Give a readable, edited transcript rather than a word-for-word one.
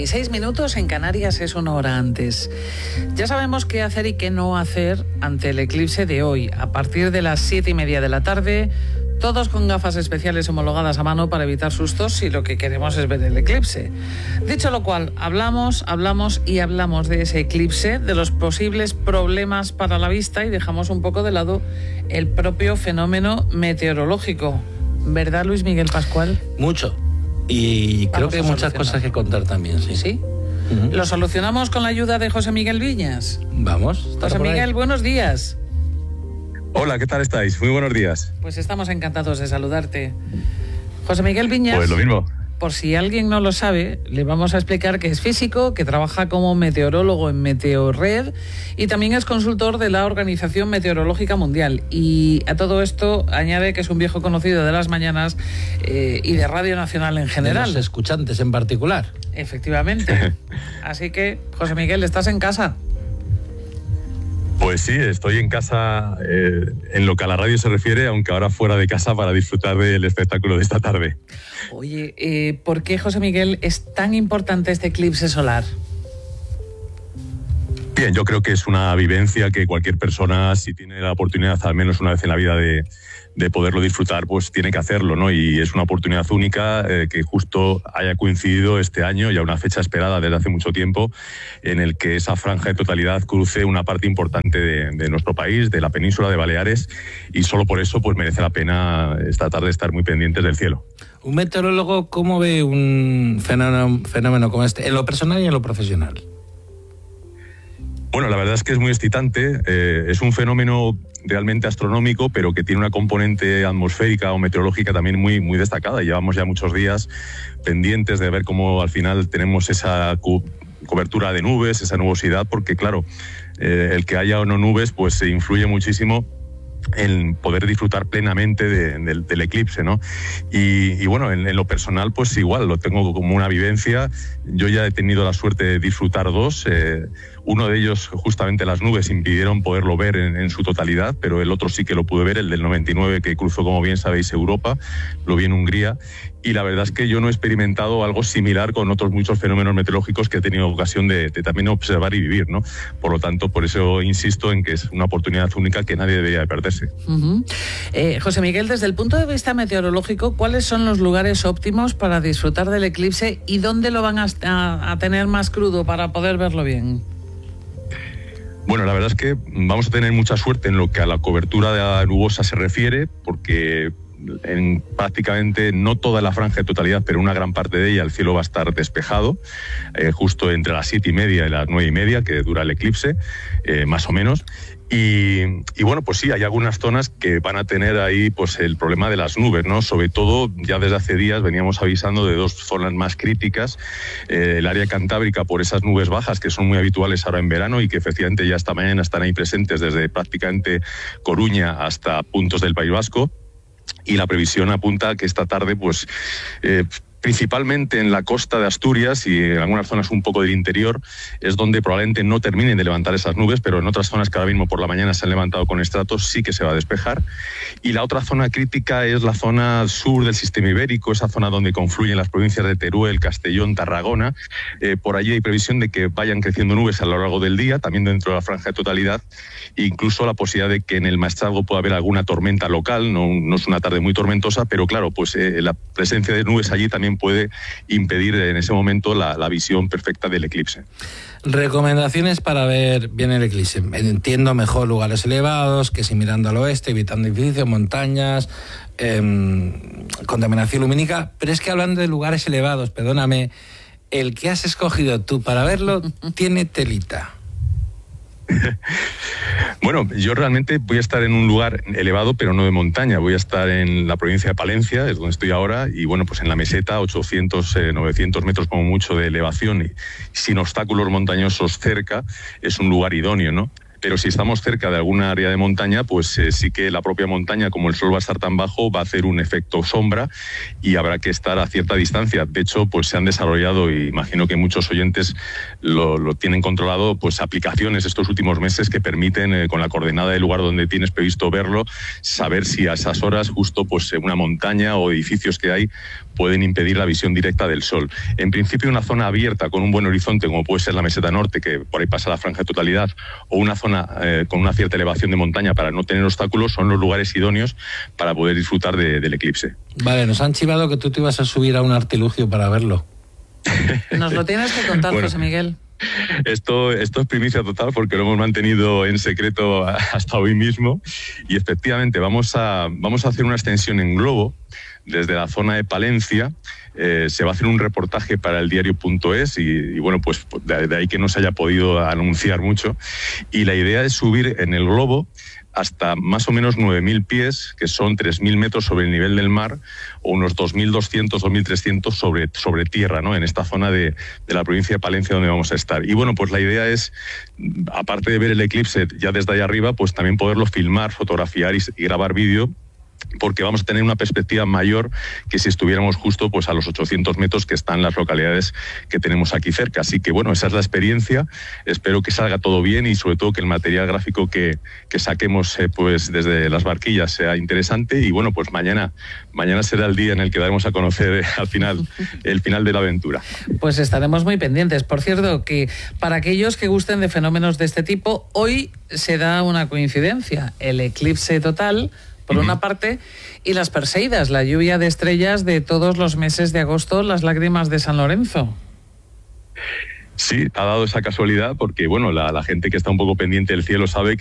6 minutos, en Canarias es 1 hora antes. Ya sabemos qué hacer y qué no hacer ante el eclipse de hoy. A partir de las 7:30 de la tarde, todos con gafas especiales homologadas a mano para evitar sustos si lo que queremos es ver el eclipse. Dicho lo cual, hablamos de ese eclipse, de los posibles problemas para la vista y dejamos un poco de lado el propio fenómeno meteorológico. ¿Verdad, Luis Miguel Pascual? Mucho. Y creo que hay muchas cosas que contar también, sí. ¿Sí? ¿Lo solucionamos con la ayuda de José Miguel Viñas? Vamos. José Miguel, buenos días. Hola, ¿qué tal estáis? Muy buenos días. Pues estamos encantados de saludarte. José Miguel Viñas. Pues lo mismo. Por si alguien no lo sabe, le vamos a explicar que es físico, que trabaja como meteorólogo en Meteorred y también es consultor de la Organización Meteorológica Mundial. Y a todo esto añade que es un viejo conocido de las mañanas y de Radio Nacional en general. De los escuchantes en particular. Efectivamente. Así que, José Miguel, ¿estás en casa? Pues sí, estoy en casa en lo que a la radio se refiere, aunque ahora fuera de casa para disfrutar del espectáculo de esta tarde. Oye, ¿por qué, José Miguel, es tan importante este eclipse solar? Bien, yo creo que es una vivencia que cualquier persona, si tiene la oportunidad al menos una vez en la vida de poderlo disfrutar, pues tiene que hacerlo, ¿no? Y es una oportunidad única que justo haya coincidido este año, ya una fecha esperada desde hace mucho tiempo, en el que esa franja de totalidad cruce una parte importante de nuestro país, de la península de Baleares, y solo por eso pues merece la pena esta tarde estar muy pendientes del cielo. Un meteorólogo, ¿cómo ve un fenómeno como este, en lo personal y en lo profesional? Bueno, la verdad es que es muy excitante, es un fenómeno realmente astronómico, pero que tiene una componente atmosférica o meteorológica también muy, muy destacada. Llevamos ya muchos días pendientes de ver cómo al final tenemos esa cobertura de nubes, esa nubosidad, porque claro, el que haya o no nubes pues se influye muchísimo en poder disfrutar plenamente del eclipse, ¿no? Y bueno, en lo personal, pues igual, lo tengo como una vivencia. Yo ya he tenido la suerte de disfrutar dos. Uno de ellos, justamente las nubes, impidieron poderlo ver en su totalidad, pero el otro sí que lo pude ver, el del 99, que cruzó, como bien sabéis, Europa. Lo vi en Hungría. Y la verdad es que yo no he experimentado algo similar con otros muchos fenómenos meteorológicos que he tenido ocasión de también observar y vivir, ¿no? Por lo tanto, por eso insisto en que es una oportunidad única que nadie debería de perderse. José Miguel, desde el punto de vista meteorológico, ¿cuáles son los lugares óptimos para disfrutar del eclipse y dónde lo van a tener más crudo para poder verlo bien? Bueno, la verdad es que vamos a tener mucha suerte en lo que a la cobertura nubosa se refiere, porque en prácticamente no toda la franja de totalidad, pero una gran parte de ella, el cielo va a estar despejado, justo entre las 7:30 y las 9:30, que dura el eclipse, más o menos. Y bueno, pues sí, hay algunas zonas que van a tener ahí pues el problema de las nubes, ¿no? Sobre todo, ya desde hace días veníamos avisando de dos zonas más críticas, el área cantábrica por esas nubes bajas que son muy habituales ahora en verano y que efectivamente ya esta mañana están ahí presentes desde prácticamente Coruña hasta puntos del País Vasco. Y la previsión apunta a que esta tarde, pues principalmente en la costa de Asturias y en algunas zonas un poco del interior, es donde probablemente no terminen de levantar esas nubes, pero en otras zonas que ahora mismo por la mañana se han levantado con estratos sí que se va a despejar. Y la otra zona crítica es la zona sur del sistema ibérico, esa zona donde confluyen las provincias de Teruel, Castellón, Tarragona. Por allí hay previsión de que vayan creciendo nubes a lo largo del día, también dentro de la franja de totalidad, e incluso la posibilidad de que en el Maestrazgo pueda haber alguna tormenta local. No es una tarde muy tormentosa, pero claro, pues la presencia de nubes allí también puede impedir en ese momento la visión perfecta del eclipse. Recomendaciones para ver bien el eclipse. Entiendo mejor lugares elevados, que si mirando al oeste, evitando edificios, montañas, contaminación lumínica, pero es que hablando de lugares elevados, perdóname, el que has escogido tú para verlo tiene telita. Bueno, yo realmente voy a estar en un lugar elevado, pero no de montaña. Voy a estar en la provincia de Palencia, es donde estoy ahora, y bueno, pues en la meseta, 800, 900 metros como mucho de elevación y sin obstáculos montañosos cerca, es un lugar idóneo, ¿no? Pero si estamos cerca de alguna área de montaña, pues sí que la propia montaña, como el sol va a estar tan bajo, va a hacer un efecto sombra y habrá que estar a cierta distancia. De hecho, pues se han desarrollado, y imagino que muchos oyentes lo tienen controlado, pues aplicaciones estos últimos meses que permiten, con la coordenada del lugar donde tienes previsto verlo, saber si a esas horas justo pues una montaña o edificios que hay pueden impedir la visión directa del sol. En principio, una zona abierta con un buen horizonte, como puede ser la meseta norte, que por ahí pasa la franja de totalidad, o una zona con una cierta elevación de montaña para no tener obstáculos, son los lugares idóneos para poder disfrutar del eclipse. Vale, nos han chivado que tú te ibas a subir a un artilugio para verlo. Nos lo tienes que contar, bueno, José Miguel. Esto es primicia total porque lo hemos mantenido en secreto hasta hoy mismo, y efectivamente vamos a hacer una extensión en globo desde la zona de Palencia. Se va a hacer un reportaje para el diario.es y bueno, pues de ahí que no se haya podido anunciar mucho, y la idea es subir en el globo hasta más o menos 9.000 pies, que son 3.000 metros sobre el nivel del mar, o unos 2.200, 2.300 sobre tierra, ¿no? En esta zona de la provincia de Palencia donde vamos a estar. Y bueno, pues la idea es, aparte de ver el eclipse ya desde allá arriba, pues también poderlo filmar, fotografiar y grabar vídeo, porque vamos a tener una perspectiva mayor que si estuviéramos justo pues a los 800 metros que están las localidades que tenemos aquí cerca. Así que bueno, esa es la experiencia. Espero que salga todo bien y sobre todo que el material gráfico que saquemos pues desde las barquillas sea interesante. Y bueno, pues mañana será el día en el que daremos a conocer el final de la aventura. Pues estaremos muy pendientes. Por cierto, que para aquellos que gusten de fenómenos de este tipo, hoy se da una coincidencia: el eclipse total, por una parte, y las Perseidas, la lluvia de estrellas de todos los meses de agosto, las lágrimas de San Lorenzo. Sí, ha dado esa casualidad porque, bueno, la gente que está un poco pendiente del cielo sabe